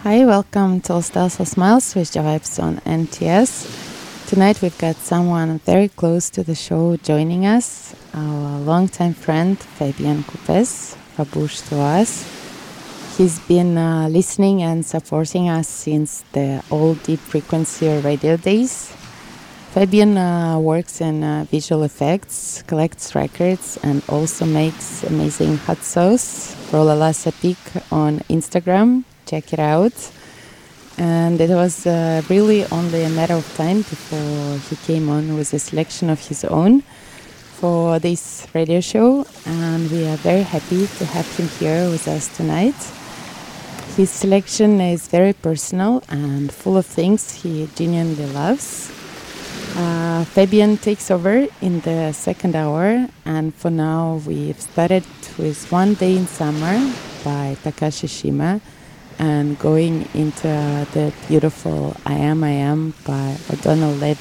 Hi, welcome to All Stars All Smiles with your vibes on NTS. Tonight we've got someone very close to the show joining us, our longtime friend Fabian Coupes, Fabush to us. He's been listening and supporting us since the old Deep Frequency radio days. Fabian works in visual effects, collects records, and also makes amazing hot sauce. Rolala Sapik on Instagram. Check it out. And it was really only a matter of time before he came on with a selection of his own for this radio show. And we are very happy to have him here with us tonight. His selection is very personal and full of things he genuinely loves. Fabian takes over in the second hour, and for now we've started with One Day in Summer by Takashi Shima and going into the beautiful I Am by O'Donnell Led